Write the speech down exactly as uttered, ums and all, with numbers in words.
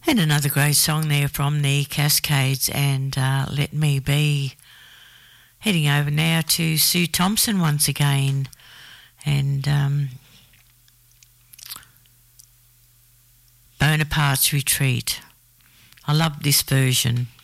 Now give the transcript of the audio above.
And another great song there from the Cascades and uh, Let Me Be. Heading over now to Sue Thompson once again. And um, Bonaparte's Retreat. I love this version.